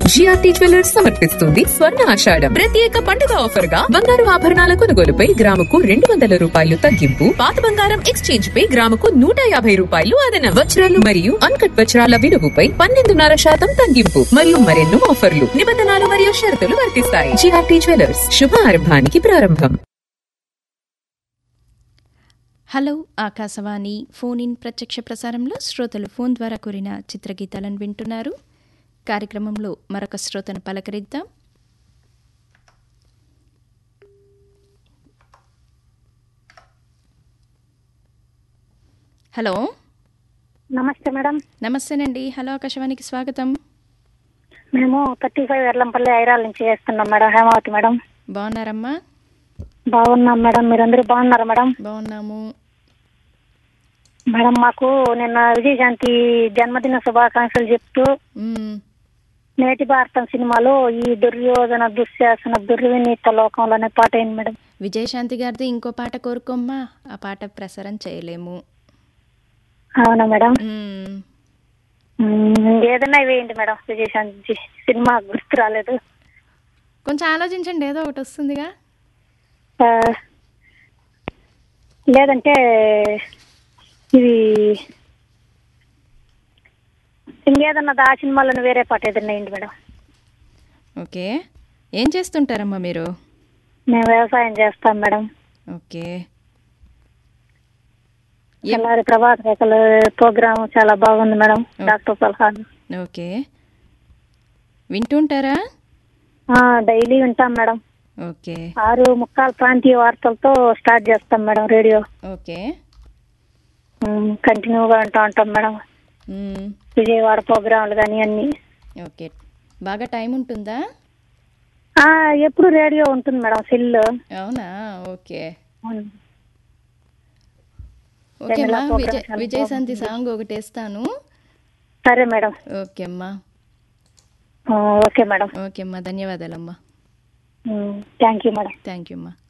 GRT jewellers సమర్పిస్తుంది స్వర్ణ ఆషాఢం ప్రత్యేక పండుగ ఆఫర్ గా బంగారు ఆభరణాల కొనుగోలుపై గ్రాముకు 200 రూపాయలు తగ్గింపు, పాత బంగారం ఎక్స్చేంజ్ పై గ్రాముకు 150 రూపాయలు అదనం, వజ్రాలు మరియు అన్కట్ వజ్రాల విలువపై 12.5% తగ్గింపు మరియు మరెన్నో ఆఫర్లు. నిబంధనలు మరియు షరతులు వర్తిస్తాయి. జిఆర్టీ జ్యువెలర్స్, శుభారంభానికి ప్రారంభం. హలో ఆకాశవాణి ఫోన్ ఇన్ ప్రత్యక్ష ప్రసారంలో శ్రోతలు ఫోన్ ద్వారా కోరిన చిత్రగీతాలను వింటున్నారు. కార్యక్రమంలో మరొక శ్రోతను పలకరిద్దాం. హలో, నమస్తే మేడం. నమస్తేనండి. హలో ఆకాశవాణికి స్వాగతం. మేము 35 ఎర్లంపల్లి ఐరాల నుంచి చేస్తున్నాం మేడం. హేమావతి మేడం. బాగున్నారమ్మా? బాగున్నాం మేడం. మీరందరూ బాగున్నారా మేడం? బాగున్నాము మేడం. మాకు నిన్న విజయశాంతి జన్మదిన శుభాకాంక్షలు చెప్తూ నేటి భారతం సినిమాలో ఈ దుర్యోధన దుశ్శాసన దుర్వినీత లోకంలో అనే పాట అయింది మేడం. విజయశాంతి గారిది ఇంకో పాట కోరుకోమ్మా. ఆ పాట ప్రసారం చేయలేము. అవునా మేడం? ఏదైనా వేయండి మేడం. విజయశాంతి సినిమా గుర్తు రాలేదు. కొంచెం ఆలోచించండి, ఏదో ఒకటి వస్తుందిగా. లేదంటే ఇది ఇంకేదన్నా ఆ సినిమాలను వేరే పాట ఏదన్నా వేయండి మేడం. ఓకే. ఏం చేస్తుంటారమ్మా మీరు? మేము వ్యవసాయం చేస్తాం మేడం. ఓకే. తెల్లారి ప్రభాత రేఖల ప్రోగ్రామ్ చాలా బాగుంది మేడం. డాక్టర్ సలహాలు. ఓకే. వింటుంటారా? డైలీ వింటాం మేడం. ఓకే. 6:45 ప్రాంతీయ వార్తలతో స్టార్ట్ చేస్తాం మేడం రేడియో. ఓకే. కంటిన్యూగా వింటూ ఉంటాం మేడం. విజయవాడ ప్రోగ్రాంలు కానీ అన్ని. ఓకే. బాగా టైం ఉంటుందా? ఎప్పుడు రేడియో ఉంటుంది మేడం. సెల్. అవునా? ఓకే. ఓకే అమ్మా. విజయశాంతి సాంగ్ ఒకటి వేస్తాను. సరే మేడం. ఓకే అమ్మా. Okay madam. ఓకే అమ్మా. ధన్యవాదాలమ్మా. Thank you madam. Thank you అమ్మా.